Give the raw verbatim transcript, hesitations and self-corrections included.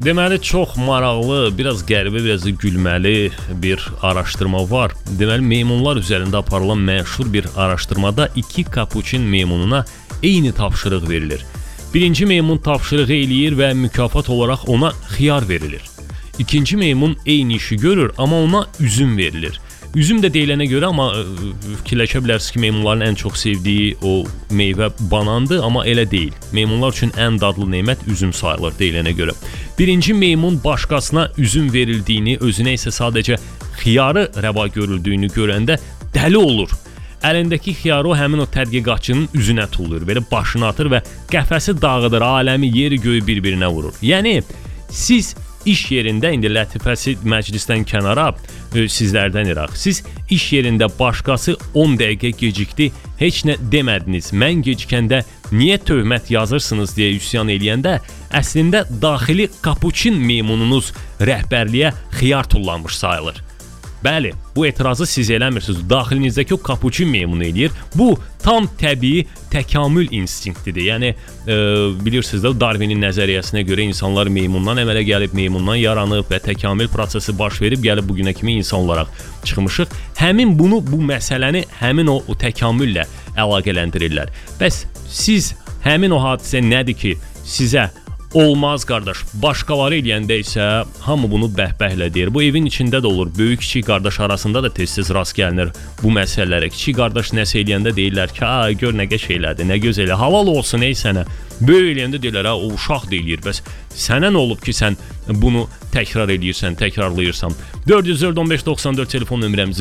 Deməli, çox maraqlı, biraz qəribə, biraz da gülməli bir araşdırma var. Deməli, meymunlar üzərində aparılan məşhur bir araşdırmada iki kapuçin meymununa eyni tapşırıq verilir. Birinci meymun tapşırığı eləyir və mükafat olaraq ona xiyar verilir. İkinci meymun eyni işi görür, amma ona üzüm verilir. Üzüm də deyilənə görə, amma fikirləşə bilərsiniz ki, meymunların ən çox sevdiyi o meyvə banandır, amma elə deyil. Meymunlar üçün ən dadlı nemət üzüm sayılır deyilənə görə. Birinci meymun başqasına üzüm verildiyini, özünə isə sadəcə xiyarı rəva görüldüyünü görəndə dəli olur. Əlindəki xiyarı o həmin o tədqiqatçının üzünə tullur, belə başını atır və qəfəsi dağıdır, aləmi, yeri göyü bir-birinə vurur. Yəni, siz iş yerində, indi lətifəsi məclisdən kənara sizlərdən iraq. Siz iş yerində başqası on dəqiqə gecikdi, heç nə demədiniz. Mən gecikəndə niyə töhmət yazırsınız deyə üsyan eləyəndə, əslində daxili kapuçin meymununuz rəhbərliyə xiyar tullanmış sayılır. Bəli, bu etirazı siz eləmirsiniz. Daxilinizdəki o kapuçin meymun eləyir. Bu tam təbii təkamül instinktidir. Yəni e, bilirsiniz də Darwinin nəzəriyyəsinə görə insanlar meymundan əmələ gəlib, meymundan yaranıb və təkamül prosesi baş verib gəlib bugünə kimi insan olaraq çıxmışıq. Həmin bunu, bu məsələni həmin o, o təkamüllə əlaqələndirirlər. Bəs siz həmin o hadisə nədir ki, sizə olmaz qardaş, başqaları eləyəndə isə hamı bunu bəhbəhlə deyir. Bu evin içində də olur, böyük-kiçik qardaş arasında da tez-tez rast gəlinir bu məsələlərə. Kiçik qardaş nəsə eləyəndə deyirlər ki, ha, gör nə qəşənglədir, nə gözəl, halal olsun ey sənə. Böyük eləyəndə deyirlər, ha, o uşaq deyir, bəs sənə nə olub ki, sən bunu təkrar eləyirsən, təkrarlayırsan. dörd yüz dörd on beş doxsan dörd telefon nömrəmiz